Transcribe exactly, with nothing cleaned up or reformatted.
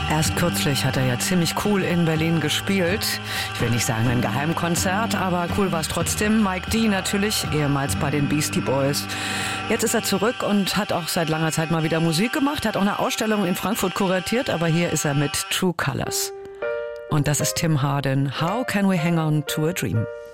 Erst kürzlich hat er ja ziemlich cool in Berlin gespielt. Ich will nicht sagen ein Geheimkonzert, aber cool war es trotzdem. Mike D. natürlich, ehemals bei den Beastie Boys. Jetzt ist er zurück und hat auch seit langer Zeit mal wieder Musik gemacht, hat auch eine Ausstellung in Frankfurt kuratiert, aber hier ist er mit True Colors. Und das ist Tim Hardin. How can we hang on to a dream?